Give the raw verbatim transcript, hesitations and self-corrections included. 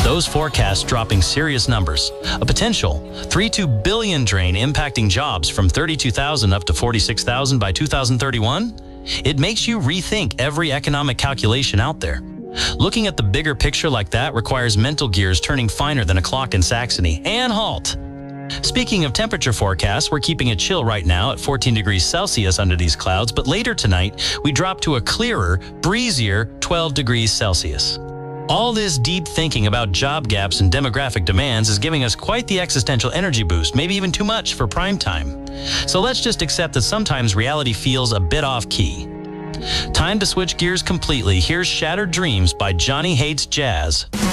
those forecasts dropping serious numbers. A potential three point two billion drain impacting jobs from thirty-two thousand up to forty-six thousand by two thousand thirty-one? It makes you rethink every economic calculation out there. Looking at the bigger picture like that requires mental gears turning finer than a clock in Saxony. And halt! Speaking of temperature forecasts, we're keeping it chill right now at fourteen degrees Celsius under these clouds, but later tonight, we drop to a clearer, breezier twelve degrees Celsius. All this deep thinking about job gaps and demographic demands is giving us quite the existential energy boost, maybe even too much for prime time. So let's just accept that sometimes reality feels a bit off-key. Time to switch gears completely. Here's Shattered Dreams by Johnny Hates Jazz.